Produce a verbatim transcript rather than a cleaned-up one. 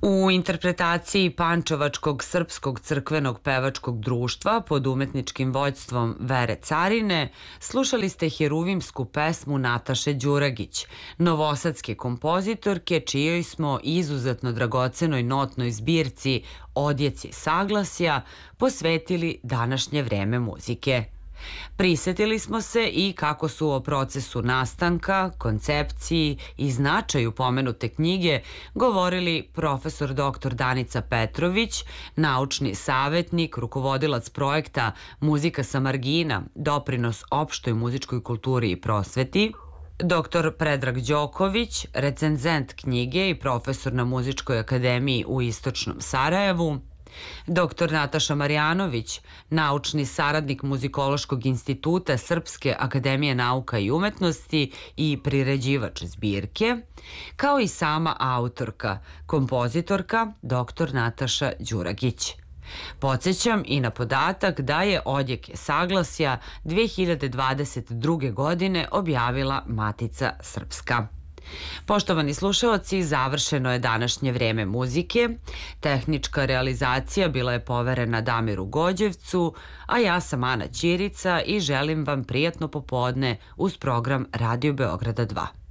U interpretaciji Pančevačkog srpskog crkvenog pevačkog društva pod umetničkim vođstvom Vere Carine slušali ste heruvimsku pesmu Nataše Đuragić, novosadske kompozitorke čijoj smo izuzetno dragocenoj notnoj zbirci Odjeci saglasja posvetili današnje vreme muzike. Prisetili smo se i kako su o procesu nastanka, koncepciji i značaju pomenute knjige govorili profesor doktor Danica Petrović, naučni savetnik, rukovodilac projekta Muzika sa margina, doprinos opštoj muzičkoj kulturi i prosveti, doktor Predrag Đoković, recenzent knjige i profesor na Muzičkoj akademiji u Istočnom Sarajevu, doktor Nataša Marjanović, naučni saradnik Muzikološkog instituta Srpske akademije nauka i umetnosti i priređivač zbirke, kao i sama autorka, kompozitorka doktor Nataša Đuragić. Podsećam i na podatak da je Odjeke saglasja dve hiljade dvadeset druge. godine objavila Matica Srpska. Poštovani slušaoci, završeno je današnje vreme muzike. Tehnička realizacija bila je poverena Damiru Gođevcu, a ja sam Ana Ćirica i želim vam prijatno popodne uz program Radio Beograda dva.